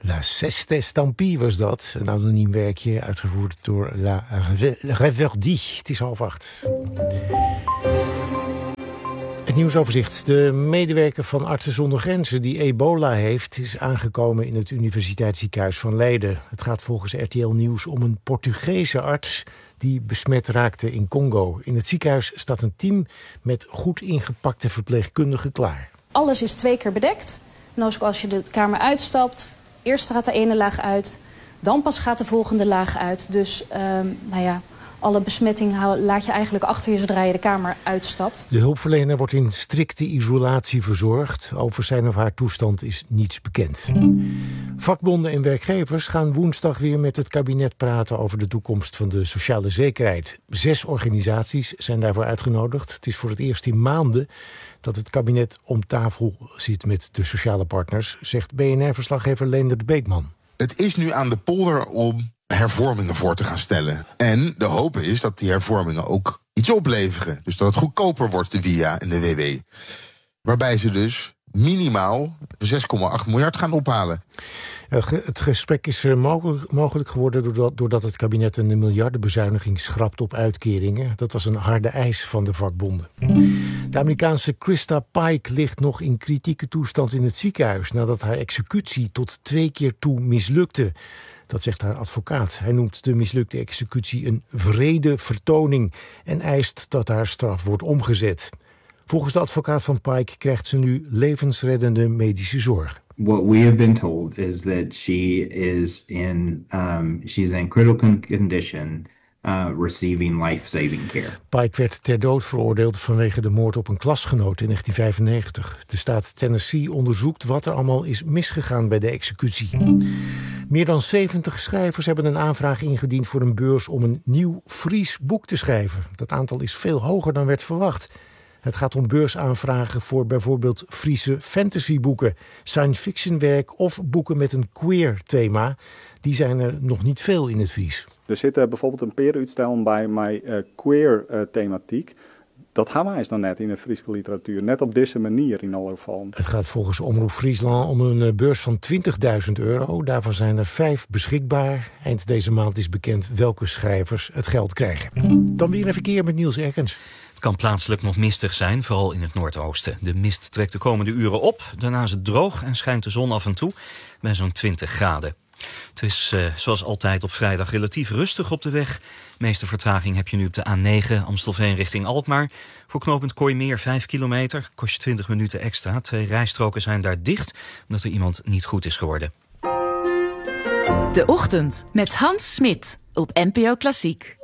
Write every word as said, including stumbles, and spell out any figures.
La Seste Stampie was dat. Een anoniem werkje, uitgevoerd door La Reverdie. Het is half acht. Het nieuwsoverzicht. De medewerker van Artsen zonder Grenzen die ebola heeft, is aangekomen in het Universiteitsziekenhuis van Leiden. Het gaat volgens R T L Nieuws om een Portugese arts die besmet raakte in Congo. In het ziekenhuis staat een team met goed ingepakte verpleegkundigen klaar. Alles is twee keer bedekt. En als je de kamer uitstapt, eerst gaat de ene laag uit, dan pas gaat de volgende laag uit. Dus um, nou ja, alle besmetting laat je eigenlijk achter je zodra je de kamer uitstapt. De hulpverlener wordt in strikte isolatie verzorgd. Over zijn of haar toestand is niets bekend. Vakbonden en werkgevers gaan woensdag weer met het kabinet praten over de toekomst van de sociale zekerheid. Zes organisaties zijn daarvoor uitgenodigd. Het is voor het eerst in maanden dat het kabinet om tafel zit met de sociale partners, zegt B N R-verslaggever Leendert Beekman. Het is nu aan de polder om hervormingen voor te gaan stellen. En de hoop is dat die hervormingen ook iets opleveren. Dus dat het goedkoper wordt, de W I A en de W W. Waarbij ze dus minimaal zes komma acht miljard gaan ophalen. Het gesprek is mogelijk geworden doordat, doordat het kabinet een miljardenbezuiniging schrapt op uitkeringen. Dat was een harde eis van de vakbonden. De Amerikaanse Krista Pike ligt nog in kritieke toestand in het ziekenhuis nadat haar executie tot twee keer toe mislukte. Dat zegt haar advocaat. Hij noemt de mislukte executie een wrede vertoning en eist dat haar straf wordt omgezet. Volgens de advocaat van Pike krijgt ze nu levensreddende medische zorg. What we have been told is that she is in um, she's in critical condition, uh, receiving life-saving care. Pike werd ter dood veroordeeld vanwege de moord op een klasgenoot in negentien vijfennegentig. De staat Tennessee onderzoekt wat er allemaal is misgegaan bij de executie. Meer dan zeventig schrijvers hebben een aanvraag ingediend voor een beurs om een nieuw Fries boek te schrijven. Dat aantal is veel hoger dan werd verwacht. Het gaat om beursaanvragen voor bijvoorbeeld Friese fantasyboeken, science fiction werk of boeken met een queer thema. Die zijn er nog niet veel in het Fries. Er zit uh, bijvoorbeeld een peeruitstel bij mijn uh, queer uh, thematiek. Dat hebben wij eens nog net in de Friese literatuur. Net op deze manier in alle gevallen. Het gaat volgens Omroep Friesland om een beurs van twintigduizend euro. Daarvan zijn er vijf beschikbaar. Eind deze maand is bekend welke schrijvers het geld krijgen. Dan weer een verkeer met Niels Erkens. Het kan plaatselijk nog mistig zijn, vooral in het noordoosten. De mist trekt de komende uren op. Daarna is het droog en schijnt de zon af en toe bij zo'n twintig graden. Het is uh, zoals altijd op vrijdag relatief rustig op de weg. De meeste vertraging heb je nu op de A negen Amstelveen richting Alkmaar. Voor knooppunt Kooimeer vijf kilometer, kost je twintig minuten extra. Twee rijstroken zijn daar dicht, omdat er iemand niet goed is geworden. De Ochtend met Hans Smit op N P O Klassiek.